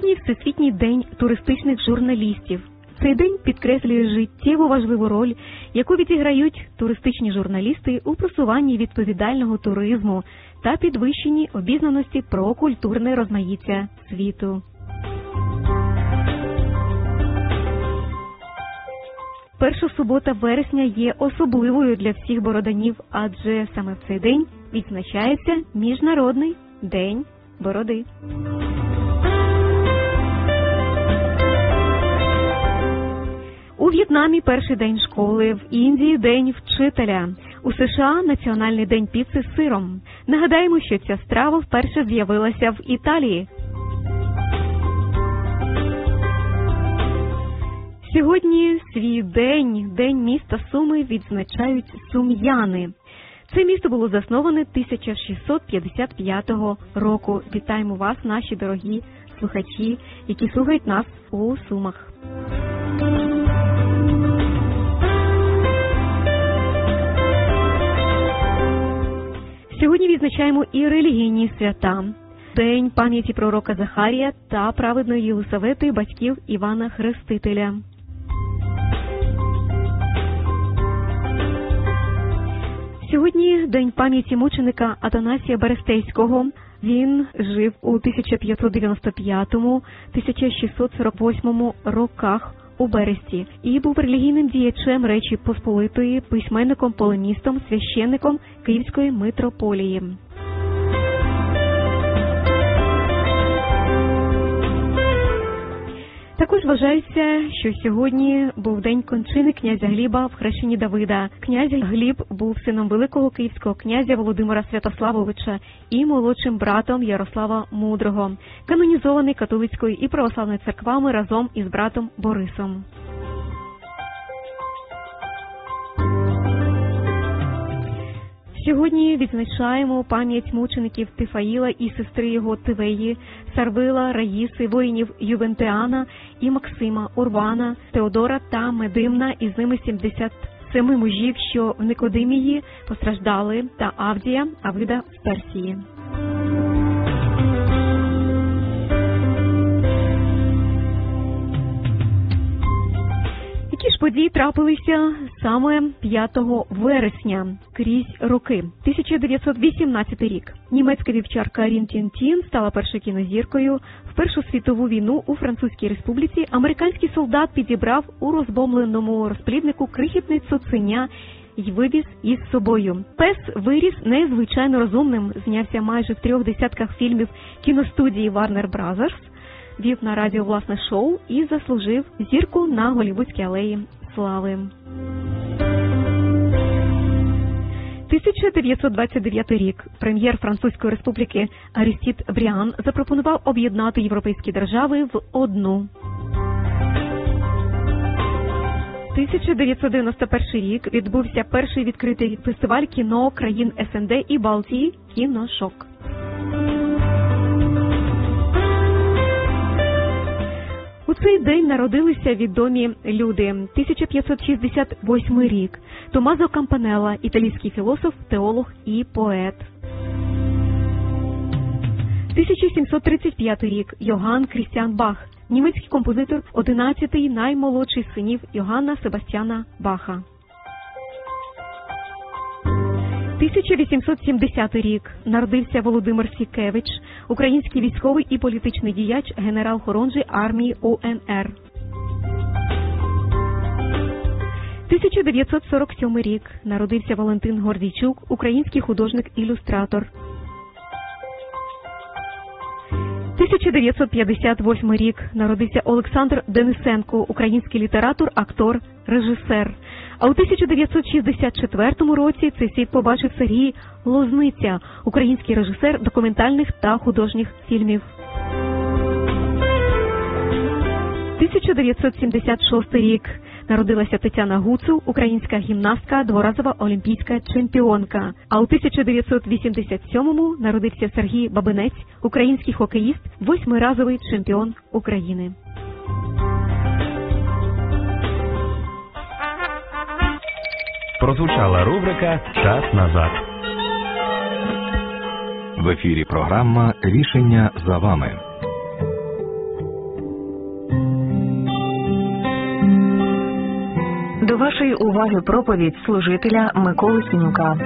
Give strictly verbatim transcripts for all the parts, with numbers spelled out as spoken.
Сьогодні Всесвітній день туристичних журналістів. Цей день підкреслює життєво важливу роль, яку відіграють туристичні журналісти у просуванні відповідального туризму та підвищенні обізнаності про культурне розмаїття світу. Перша субота вересня є особливою для всіх бороданів, адже саме в цей день відзначається Міжнародний день бороди. У В'єтнамі перший день школи, в Індії день вчителя, у США національний день піци з сиром. Нагадаємо, що ця страва вперше з'явилася в Італії. Сьогодні свій день, День міста Суми, відзначають сум'яни. Це місто було засноване тисяча шістсот п'ятдесят п'ятого року. Вітаємо вас, наші дорогі слухачі, які слухають нас у Сумах. Сьогодні відзначаємо і релігійні свята. День пам'яті пророка Захарія та праведної Єлисавети, батьків Івана Хрестителя. Сьогодні день пам'яті мученика Атанасія Берестейського. Він жив у тисяча п'ятсот дев'яносто п'ятому - тисяча шістсот сорок восьмому роках у Бересті і був релігійним діячем Речі Посполитої, письменником, полемістом, священником Київської митрополії. Також вважається, що сьогодні був день кончини князя Гліба в хрещенні Давида. Князь Гліб був сином великого київського князя Володимира Святославовича і молодшим братом Ярослава Мудрого, канонізований католицькою і православною церквами разом із братом Борисом. Сьогодні відзначаємо пам'ять мучеників Тифаїла і сестри його Тивеї, Сарвила, Раїси, воїнів Ювентеана і Максима, Урвана, Теодора та Медимна, і з ними сімдесят сім мужів, що в Никодимії постраждали, та Авдія, Авида в Персії. Які ж події трапилися саме п'ятого вересня крізь роки? тисяча дев'ятсот вісімнадцятий рік. Німецька вівчарка Рін Тін Тін стала першою кінозіркою. В Першу світову війну у Французькій Республіці американський солдат підібрав у розбомбленому розпліднику крихітне цуценя й вивіз із собою. Пес виріс незвичайно розумним, знявся майже в трьох десятках фільмів кіностудії Warner Brothers, вів на радіо власне шоу і заслужив зірку на Голлівудській алеї слави. тисяча дев'ятсот двадцять дев'ятий рік. Прем'єр Французької Республіки Арістід Бріан запропонував об'єднати європейські держави в одну. тисяча дев'ятсот дев'яносто перший рік відбувся перший відкритий фестиваль кіно країн ес ен де і Балтії «Кіношок». У цей день народилися відомі люди. тисяча п'ятсот шістдесят восьмий рік. Томмазо Кампанелла, італійський філософ, теолог і поет. тисяча сімсот тридцять п'ятий рік. Йоганн Крістіан Бах, німецький композитор, одинадцятий наймолодший з синів Йоганна Себастьяна Баха. тисяча вісімсот сімдесятий рік. Народився Володимир Сікевич, український військовий і політичний діяч, генерал хорунжий армії у ен ер. тисяча дев'ятсот сорок сьомий рік. Народився Валентин Гордійчук, український художник-ілюстратор. тисяча дев'ятсот п'ятдесят восьмий рік. Народився Олександр Денисенко, український літератор, актор, режисер. А у тисяча дев'ятсот шістдесят четвертому році цей світ побачив Сергій Лозниця, український режисер документальних та художніх фільмів. тисяча дев'ятсот сімдесят шостий рік. Народилася Тетяна Гуцул, українська гімнастка, дворазова олімпійська чемпіонка. А у тисяча дев'ятсот вісімдесят сьомому народився Сергій Бабинець, український хокеїст, восьмиразовий чемпіон України. Прозвучала рубрика «Час назад». В ефірі програма «Рішення за вами». вашої уваги проповідь служителя Миколи Синюка.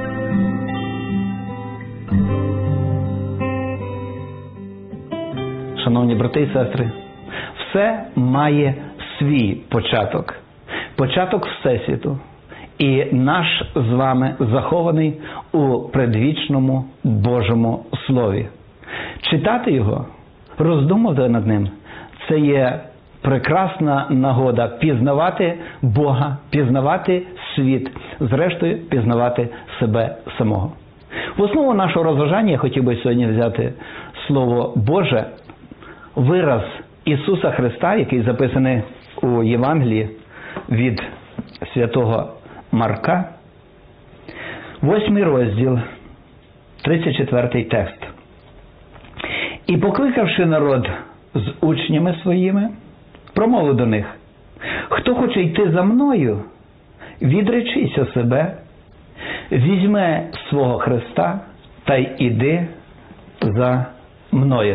Шановні брати і сестри, все має свій початок. Початок Всесвіту. І наш з вами захований у предвічному Божому Слові. Читати його, роздумувати над ним – це є прекрасна нагода пізнавати Бога, пізнавати світ, зрештою пізнавати себе самого. В основу нашого розважання я хотів би сьогодні взяти Слово Боже, вираз Ісуса Христа, який записаний у Євангелії від святого Марка, восьмий розділ, тридцять четвертий текст. «І покликавши народ з учнями своїми, промовив до них: хто хоче йти за мною, відречися себе, візьме свого хреста та й іди за мною».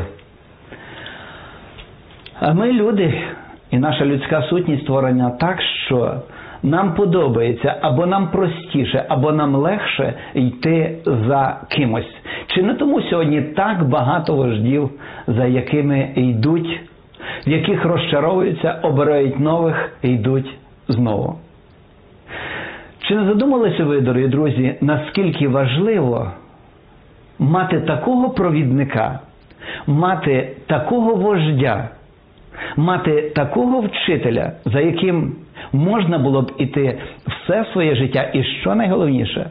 А ми люди, і наша людська сутність створена так, що нам подобається, або нам простіше, або нам легше йти за кимось. Чи не тому сьогодні так багато вождів, за якими йдуть, в яких розчаровуються, обирають нових і йдуть знову? Чи не задумалися ви, дорогі друзі, наскільки важливо мати такого провідника, мати такого вождя, мати такого вчителя, за яким можна було б іти все своє життя, і що найголовніше,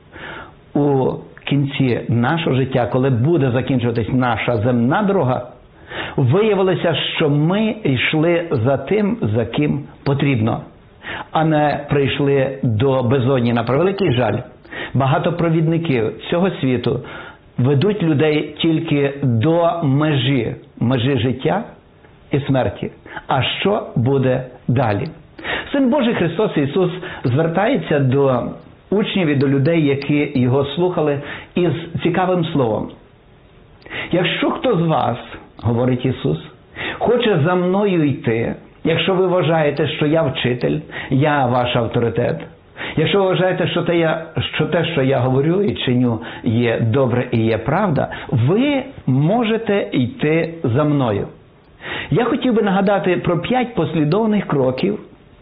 у кінці нашого життя, коли буде закінчуватись наша земна дорога, виявилося, що ми йшли за тим, за ким потрібно, а не прийшли до безодні. На превеликий жаль, багато провідників цього світу ведуть людей тільки до межі, межі життя і смерті. А що буде далі? Син Божий Христос Ісус звертається до учнів і до людей, які Його слухали, із цікавим словом. «Якщо хто з вас, – говорить Ісус, – хоче за мною йти, якщо ви вважаєте, що я вчитель, я ваш авторитет, якщо ви вважаєте, що те, я, що те, що я говорю і чиню, є добре і є правда, ви можете йти за мною». Я хотів би нагадати про п'ять послідовних кроків,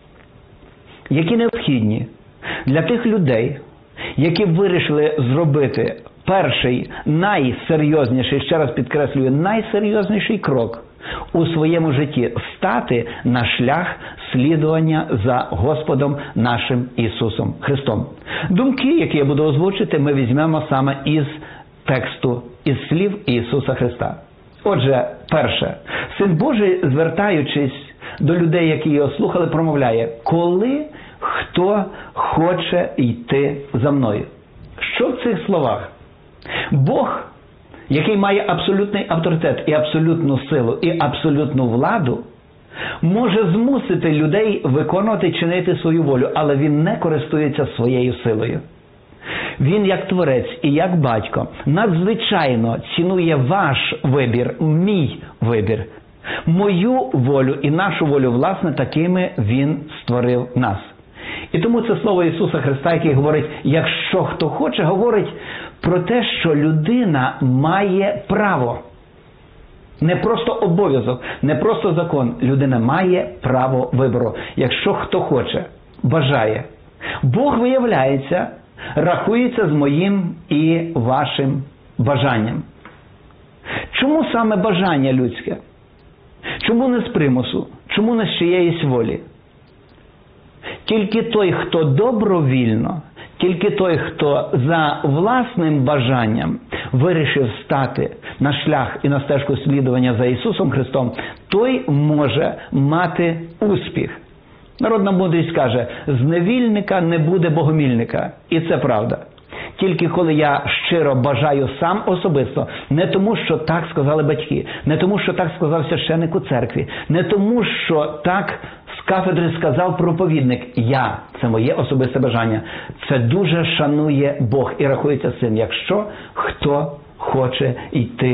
які необхідні для тих людей, які вирішили зробити перший, найсерйозніший, ще раз підкреслюю, найсерйозніший крок у своєму житті – стати на шлях слідування за Господом нашим Ісусом Христом. Думки, які я буду озвучити, ми візьмемо саме із тексту, із слів Ісуса Христа. Отже, перше, Син Божий, звертаючись до людей, які його слухали, промовляє: «Коли хто хоче йти за мною». Що в цих словах? Бог, який має абсолютний авторитет і абсолютну силу, і абсолютну владу, може змусити людей виконувати, чинити свою волю, але він не користується своєю силою. Він, як творець і як батько, надзвичайно цінує ваш вибір, мій вибір, мою волю і нашу волю, власне, такими він створив нас. І тому це слово Ісуса Христа, який говорить: «Якщо хто хоче», говорить про те, що людина має право. Не просто обов'язок, не просто закон. Людина має право вибору. Якщо хто хоче, бажає. Бог, виявляється, рахується з моїм і вашим бажанням. Чому саме бажання людське? Чому не з примусу? Чому не з чиєїсь волі? Тільки той, хто добровільно, тільки той, хто за власним бажанням вирішив стати на шлях і на стежку слідування за Ісусом Христом, той може мати успіх. Народна мудрість каже: «З невільника не буде богомільника». І це правда. Тільки коли я щиро бажаю сам особисто, не тому, що так сказали батьки, не тому, що так сказав священик у церкві, не тому, що так з кафедри сказав проповідник. Я – це моє особисте бажання. Це дуже шанує Бог і рахується з цим, якщо хто хоче йти